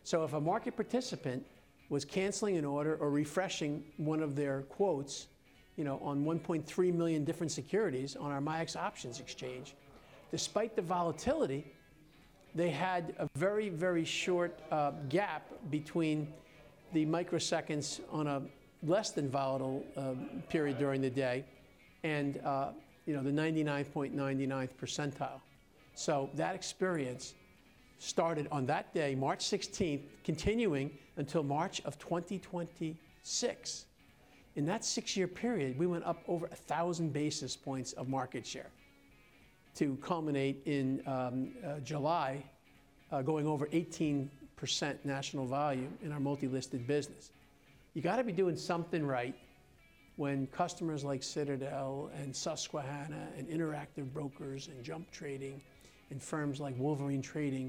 So if a market participant was canceling an order or refreshing one of their quotes, on 1.3 million different securities on our MIAX options exchange, despite the volatility, they had a very, very short gap between the microseconds on a less than volatile period during the day and the 99.99th percentile. So that experience started on that day, March 16th, continuing until March of 2026. In that 6-year period, we went up over 1,000 basis points of market share to culminate in July, going over 18% national volume in our multi-listed business. You got to be doing something right when customers like Citadel and Susquehanna and Interactive Brokers and Jump Trading and firms like Wolverine Trading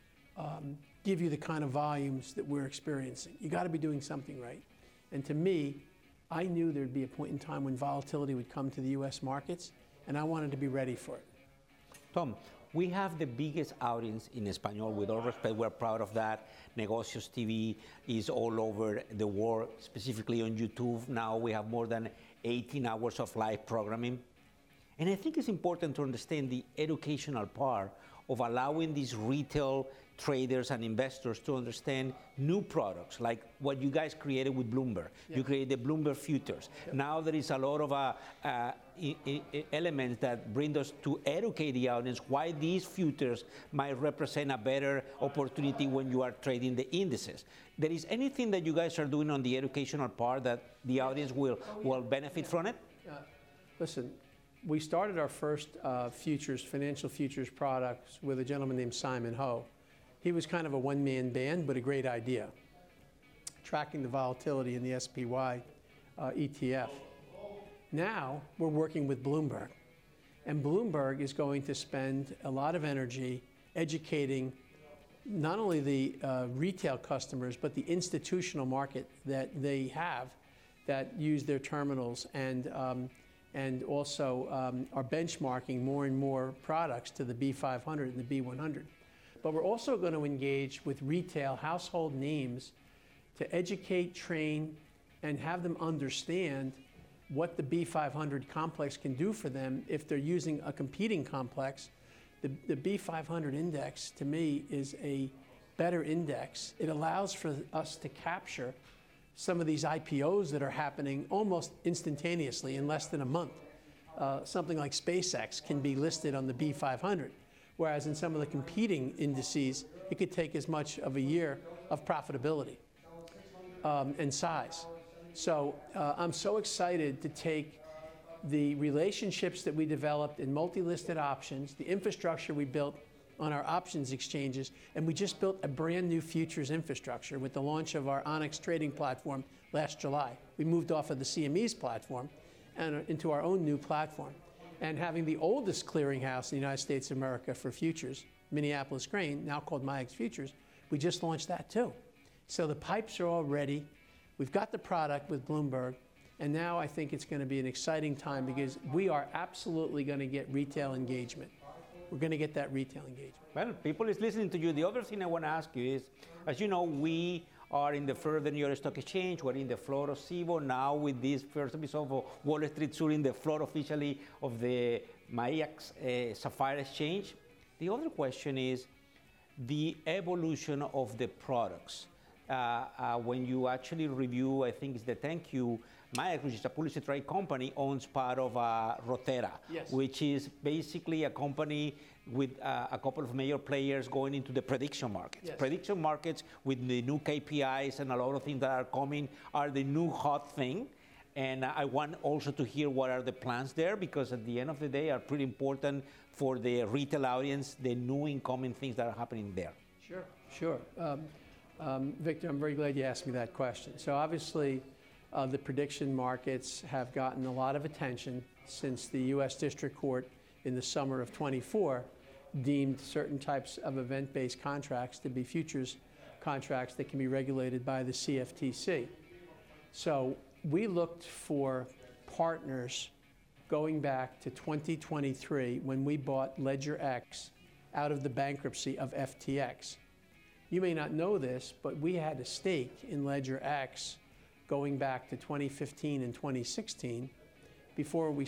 give you the kind of volumes that we're experiencing. You got to be doing something right. And to me, I knew there'd be a point in time when volatility would come to the U.S. markets, and I wanted to be ready for it. Tom, we have the biggest audience in Espanol. With all respect, we're proud of that. Negocios TV is all over the world, specifically on YouTube. Now we have more than 18 hours of live programming. And I think it's important to understand the educational part of allowing these retail traders and investors to understand new products, like what you guys created with Bloomberg. Yeah. You created the Bloomberg Futures. Yep. Now there is a lot of elements that bring us to educate the audience why these futures might represent a better opportunity when you are trading the indices. There is anything that you guys are doing on the educational part that the audience will benefit from it? Listen, we started our first financial futures products with a gentleman named Simon Ho. He was kind of a one-man band, but a great idea, tracking the volatility in the SPY ETF. Now we're working with Bloomberg, and Bloomberg is going to spend a lot of energy educating not only the retail customers, but the institutional market that they have that use their terminals and also are benchmarking more and more products to the B500 and the B100. But we're also going to engage with retail household names to educate, train, and have them understand what the B500 complex can do for them if they're using a competing complex. The B500 index, to me, is a better index. It allows for us to capture some of these IPOs that are happening almost instantaneously in less than a month. Something like SpaceX can be listed on the B500. Whereas in some of the competing indices, it could take as much of a year of profitability and size. So I'm so excited to take the relationships that we developed in multi-listed options, the infrastructure we built on our options exchanges, and we just built a brand new futures infrastructure with the launch of our Onyx trading platform last July. We moved off of the CME's platform and into our own new platform. And having the oldest clearinghouse in the United States of America for futures, Minneapolis Grain, now called MIAX Futures, we just launched that too. So the pipes are all ready. We've got the product with Bloomberg, and now I think it's going to be an exciting time because we are absolutely going to get retail engagement. We're going to get that retail engagement. Well, people is listening to you. The other thing I want to ask you is, as you know, we are in the further New York Stock Exchange. We're in the floor of CBOE. Now with this first episode of Wall Street Sur in the floor officially of the MIAX Sapphire Exchange. The other question is the evolution of the products. When you actually review, I think it's the 10Q, MIAX, which is a publicly traded company, owns part of Rotera, yes, which is basically a company with a couple of major players going into the prediction markets. Yes. Prediction markets with the new KPIs and a lot of things that are coming are the new hot thing. And I want also to hear what are the plans there, because at the end of the day are pretty important for the retail audience, the new incoming things that are happening there. Sure, sure. Victor, I'm very glad you asked me that question. So obviously, the prediction markets have gotten a lot of attention since the U.S. District Court in the summer of '24 deemed certain types of event-based contracts to be futures contracts that can be regulated by the CFTC. So we looked for partners going back to 2023 when we bought LedgerX out of the bankruptcy of FTX. You may not know this, but we had a stake in Ledger X going back to 2015 and 2016 before we